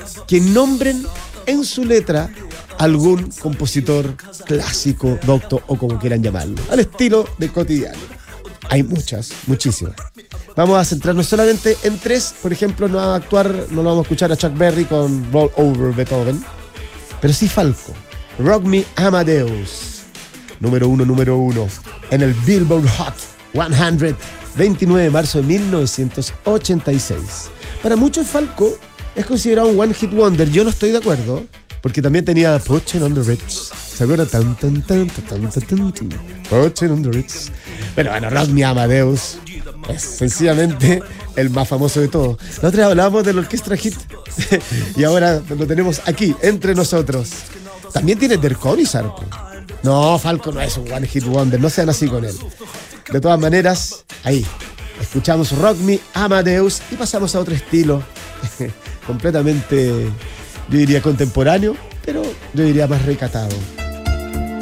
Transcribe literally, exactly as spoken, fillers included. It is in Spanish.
que nombren en su letra algún compositor clásico, docto o como quieran llamarlo, al estilo de Cotidiano. Hay muchas, muchísimas. Vamos a centrarnos solamente en tres. Por ejemplo, no va a actuar, no lo vamos a escuchar a Chuck Berry con Roll Over Beethoven, pero sí Falco, Rock Me Amadeus, número uno, número uno, en el Billboard Hot cien, veintinueve de marzo de mil novecientos ochenta y seis. Para muchos Falco es considerado un One Hit Wonder. Yo no estoy de acuerdo, porque también tenía Pushing on the Ritz. ¿Se acuerdan? Tan, tan, tan, tan, tan, tan, tan. Pushing on the Ritz. Pero bueno, Rock Me Amadeus es sencillamente el más famoso de todos. La otra vez hablábamos de la orquesta hit y ahora lo tenemos aquí, entre nosotros. También tiene Der Commissar. No, Falco no es un One Hit Wonder, no sean así con él. De todas maneras, ahí, escuchamos Rock Me Amadeus y pasamos a otro estilo completamente, yo diría contemporáneo, pero yo diría más recatado.